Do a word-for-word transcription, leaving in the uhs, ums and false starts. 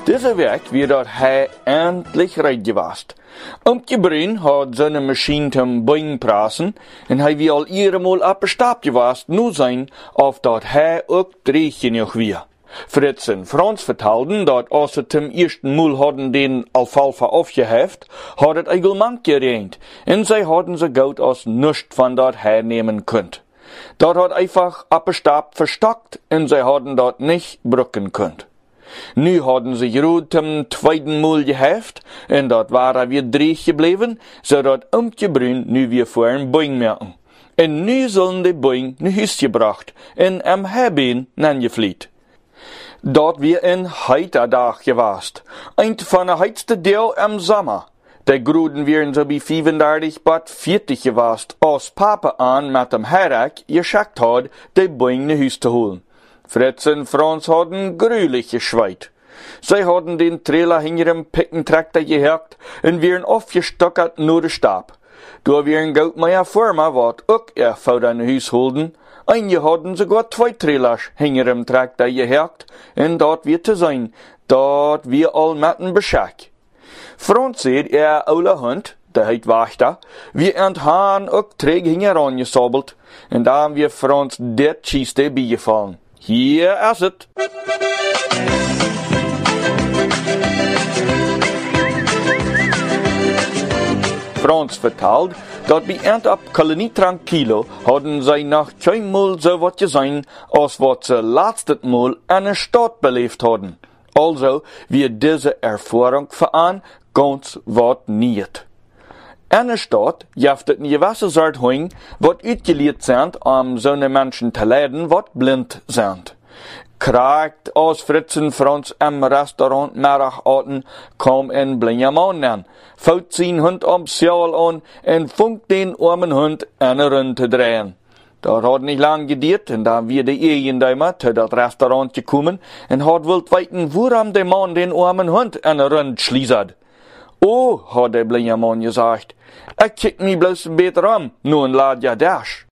Diese Weg wird dort hij endlich reit gewast. Omtje Brün had seine Maschine zum Boing prassen, en hij wie al ieremaal abgestapt gewast, nu zijn, of dat hij ook dreigje nog weer. Fritz en Franz vertelden, dat als ze zum eersten Mal hadden den Alfalfa aufgeheft, had het eigenmank gereint, en zij hadden ze goud als nichts van dat hernehmen kunt. Dat had einfach abgestapt verstockt, en zij hadden dat nicht brücken kunt. Nu hadden ze gerud zum tweeden Mal geheft, en dat waren weer dreig gebleven, zodat Omtje Brün nu weer voor een boing merken. En nu zullen de boing naar huis gebracht, en am hebben nangevliet. Dat weer een heiter dag gewast, een van de heitste deel am Sommer. De Gruden wären so wie vierendertig bat vierzig gewast, als Papa an mit dem Herrak geschackt had, de boing naar huis te holen. Fritz en Franz hadden gruwelijk geschweit. Zij hadden den Trailer hinter dem Pickentraktor gehakt en wären aufgestockert nur de Stab. Da wären Goldmeier Firma, wat ook er Vater naar huis holden. Einige hadden sogar zwei Trailers hinter dem Traktor gehakt, en dat weer te zijn, dat weer al met een beschack. Franz zei, er oude hond, de heet Wachter, wie aan het haan ook träg hingeran gesabbelt, en daar weer Franz dit Schiste bijgevallen. Hier is het. Franz vertelt, dat bij eind op Kolonie Tranquilo hadden zij nog tweemaal zo wat gezien, als wat ze laatste Mal in een stad beleefd hadden. Also, wie diese Erfahrung veran, ganz wat niet. In een stad jaft het een gewisse soort hoing, wat uitgeleerd zijn om zo'n mensen te leiden wat blind zijn. Kraakt als Fritz en Franz im Restaurant middag aten, kwam een blinde man aan, fout zijn hond om sjaal aan en funkt den armen hond in een rund te draaien. Dat had niet lang geduurd en dan weer de Eigenduimer te dat Restaurant gekommen en had wilt weten waarom de man den armen hond in een rund schließt. Oh, had de blinde man gesagt, ik kijk me bloos beter om, nu een laat ja dash.